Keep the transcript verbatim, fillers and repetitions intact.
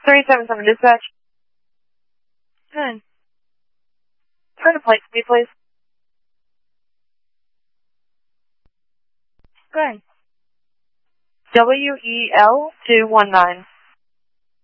three seven seven dispatch. Good. Turn to plate speed, please. Good. W E L two one nine.